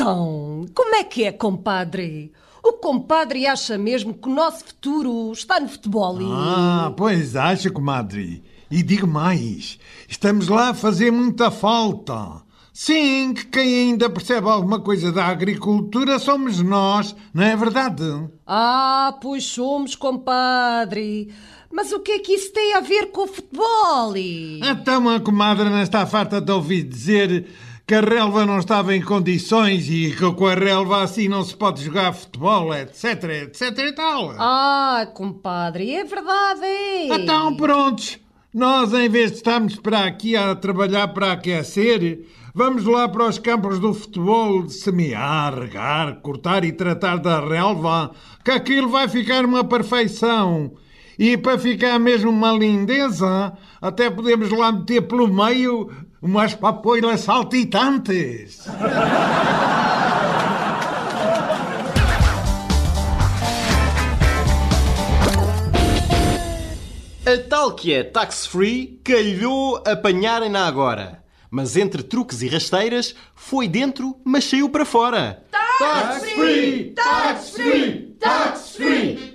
Então, como é, compadre? O compadre acha mesmo que o nosso futuro está no futebol e... Pois acha, comadre. E digo mais, estamos lá a fazer muita falta. Sim, que quem ainda percebe alguma coisa da agricultura somos nós, não é verdade? Pois somos, compadre. Mas o que é que isso tem a ver com o futebol? Então a comadre não está farta de ouvir dizer que a relva não estava em condições e que com a relva assim não se pode jogar futebol, etc, etc e tal. Compadre, é verdade. Então prontos, nós em vez de estarmos para aqui a trabalhar para aquecer, vamos lá para os campos do futebol semear, regar, cortar e tratar da relva, que aquilo vai ficar uma perfeição. E para ficar mesmo uma lindeza, até podemos lá meter pelo meio umas papoilas saltitantes. A tal que é tax-free calhou apanharem-na agora. Mas entre truques e rasteiras, foi dentro, mas saiu para fora. Tax-free! Tax-free! Tax-free!